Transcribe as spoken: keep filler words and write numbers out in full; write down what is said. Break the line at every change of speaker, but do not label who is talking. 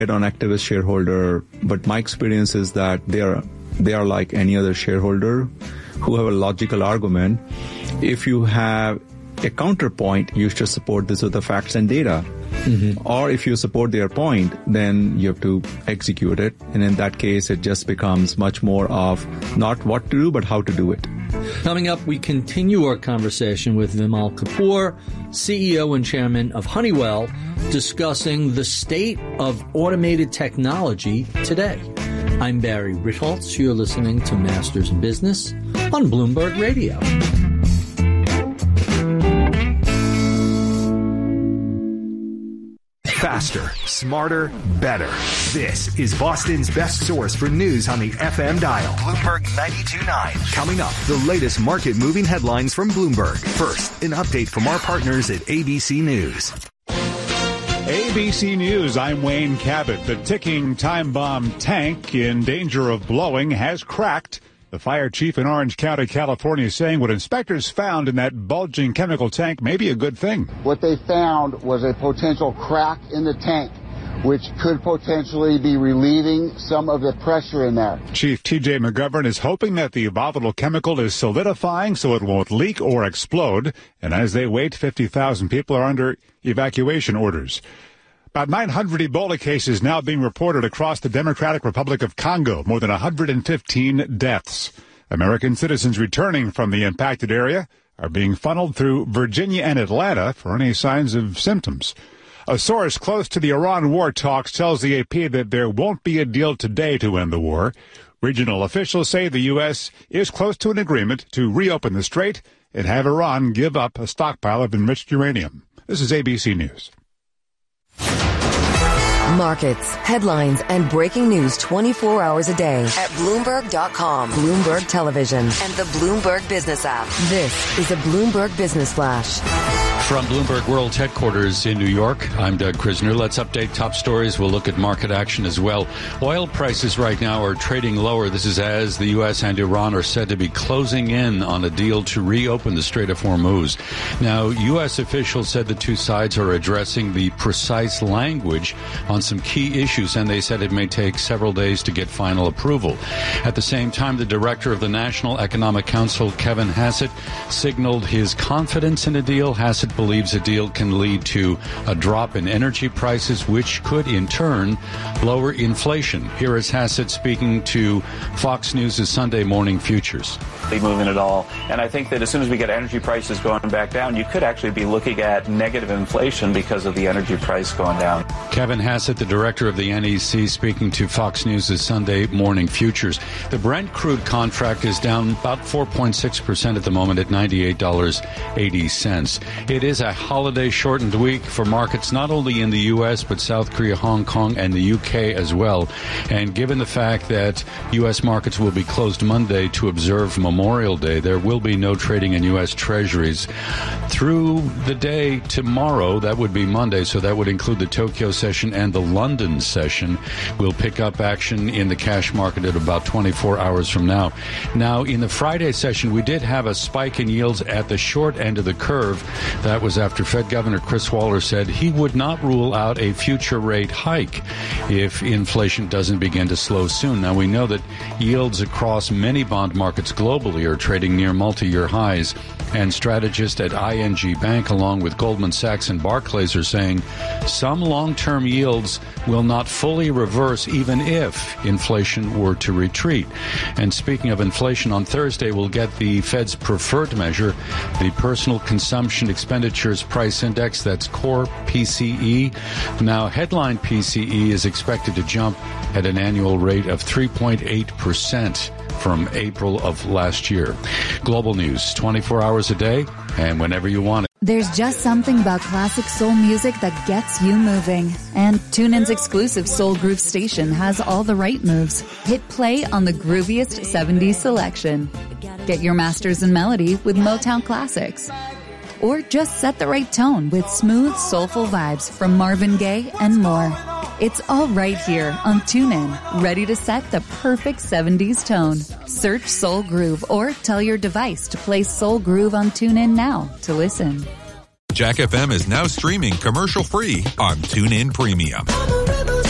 on activist shareholder, but my experience is that they are they are like any other shareholder who have a logical argument. If you have a counterpoint, you should support this with the facts and data. Mm-hmm. Or if you support their point, then you have to execute it. And in that case, it just becomes much more of not what to do, but how to do it.
Coming up, we continue our conversation with Vimal Kapur, C E O and chairman of Honeywell, discussing the state of automated technology today. I'm Barry Ritholtz. You're listening to Masters in Business on Bloomberg Radio.
Faster, smarter, better. This is Boston's best source for news on the F M dial. Bloomberg ninety-two point nine. Coming up, the latest market-moving headlines from Bloomberg. First, an update from our partners at A B C News.
A B C News, I'm Wayne Cabot. The ticking time bomb tank in danger of blowing has cracked. The fire chief in Orange County, California, is saying what inspectors found in that bulging chemical tank may be a good thing.
What they found was a potential crack in the tank, which could potentially be relieving some of the pressure in there.
Chief T J McGovern is hoping that the volatile chemical is solidifying so it won't leak or explode. And as they wait, fifty thousand people are under evacuation orders. About nine hundred Ebola cases now being reported across the Democratic Republic of Congo, more than one hundred fifteen deaths. American citizens returning from the impacted area are being funneled through Virginia and Atlanta for any signs of symptoms. A source close to the Iran war talks tells the A P that there won't be a deal today to end the war. Regional officials say the U S is close to an agreement to reopen the strait and have Iran give up a stockpile of enriched uranium. This is A B C News.
Markets, headlines, and breaking news twenty-four hours a day at Bloomberg dot com, Bloomberg Television, and the Bloomberg Business app. This is a Bloomberg Business Flash.
From Bloomberg World Headquarters in New York, I'm Doug Krisner. Let's update top stories. We'll look at market action as well. Oil prices right now are trading lower. This is as the U S and Iran are said to be closing in on a deal to reopen the Strait of Hormuz. Now, U S officials said the two sides are addressing the precise language on some key issues, and they said it may take several days to get final approval. At the same time, the director of the National Economic Council, Kevin Hassett, signaled his confidence in a deal. Hassett believes a deal can lead to a drop in energy prices, which could in turn lower inflation. Here is Hassett speaking to Fox News' Sunday Morning Futures.
Moving at all. And I think that as soon as we get energy prices going back down, you could actually be looking at negative inflation because of the energy price going down.
Kevin Hassett, the director of the N E C, speaking to Fox News' Sunday Morning Futures. The Brent crude contract is down about four point six percent at the moment at ninety-eight dollars and eighty cents. It is a holiday-shortened week for markets not only in the U S, but South Korea, Hong Kong, and the U K as well. And given the fact that U S markets will be closed Monday to observe Memorial Day, there will be no trading in U S Treasuries through the day tomorrow. That would be Monday, so that would include the Tokyo session and the London session. We'll pick up action in the cash market at about twenty-four hours from now. Now, in the Friday session, we did have a spike in yields at the short end of the curve. That was after Fed Governor Chris Waller said he would not rule out a future rate hike if inflation doesn't begin to slow soon. Now, we know that yields across many bond markets globally are trading near multi-year highs, and strategists at I N G Bank along with Goldman Sachs and Barclays are saying some long-term yields will not fully reverse even if inflation were to retreat. And speaking of inflation, on Thursday we'll get the Fed's preferred measure, the Personal Consumption Expenditures Price Index, that's core P C E. Now, headline P C E is expected to jump at an annual rate of three point eight percent from April of last year. Global news, twenty-four hours a day and whenever you want it.
There's just something about classic soul music that gets you moving. And TuneIn's exclusive Soul Groove station has all the right moves. Hit play on the grooviest seventies selection. Get your masters in melody with Motown classics. Or just set the right tone with smooth, soulful vibes from Marvin Gaye and more. It's all right here on TuneIn, ready to set the perfect seventies tone. Search Soul Groove or tell your device to play Soul Groove on TuneIn now to listen.
Jack F M is now streaming commercial-free on TuneIn Premium.